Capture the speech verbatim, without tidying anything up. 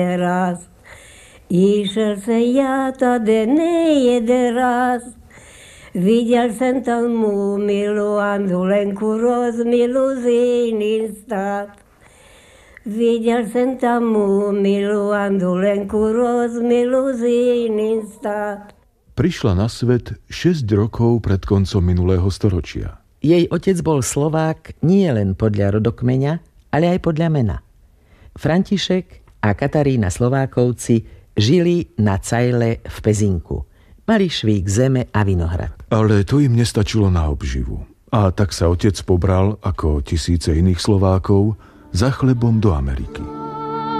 Раз. Išel jsem já tady nejeden raz. Viděl jsem tam mou milou Andulenku rozmilu z jiným stát. Viděl jsem tam mou milou Andulenku rozmilu z jiným stát. Prišla na svet šesť rokov pred koncom minulého storočia. Jej otec bol Slovák nie len podľa rodokmeňa, ale aj podľa mena. František a Katarína Slovákovci žili na Cajle v Pezinku. Mali švík zeme a vinohrad. Ale to im nestačilo na obživu. A tak sa otec pobral, ako tisíce iných Slovákov, za chlebom do Ameriky.